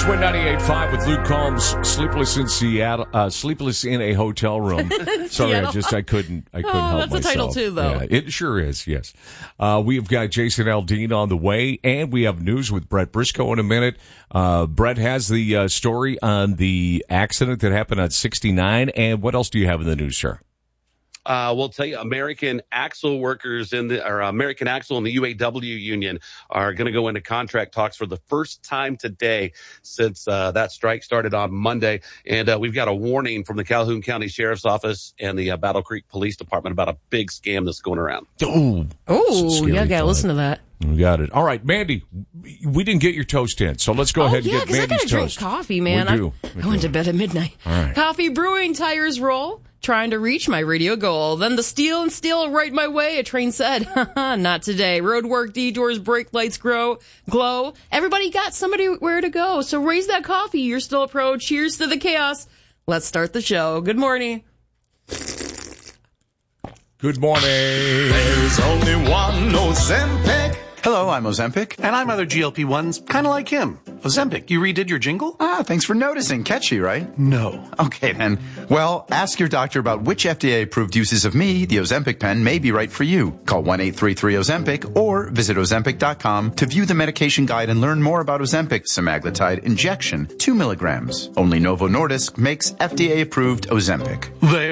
It's Win 98.5 with Luke Combs, sleepless in Seattle, sleepless in a hotel room. Sorry, I couldn't help myself. That's a title too, though. Yeah, it sure is, yes. We've got Jason Aldean on the way, and we have news with Brett Briscoe in a minute. Brett has the story on the accident that happened on 69, and what else do you have in the news, sir? We'll tell you, American Axle workers American Axle and the UAW union are going to go into contract talks for the first time today since that strike started on Monday. And we've got a warning from the Calhoun County Sheriff's Office and the Battle Creek Police Department about a big scam that's going around. Oh, yeah, gotta listen to that. We got it. All right, Mandy, we didn't get your toast in, so let's go ahead and get Mandy's toast. I gotta drink coffee, man. I went to bed at midnight. All right. Coffee brewing, tires roll. Trying to reach my radio goal. Then the steel and steel right my way, a train said. Not today. Road work, detours, brake lights glow. Everybody got somebody where to go. So raise that coffee. You're still a pro. Cheers to the chaos. Let's start the show. Good morning. Good morning. There's only one Ozempic. Hello, I'm Ozempic. And I'm other GLP-1s, kind of like him. Ozempic, you redid your jingle? Thanks for noticing. Catchy, right? No. Okay, then. Well, ask your doctor about which FDA-approved uses of me, the Ozempic pen, may be right for you. Call 1-833-OZEMPIC or visit Ozempic.com to view the medication guide and learn more about Ozempic semaglutide injection, 2 milligrams. Only Novo Nordisk makes FDA-approved Ozempic.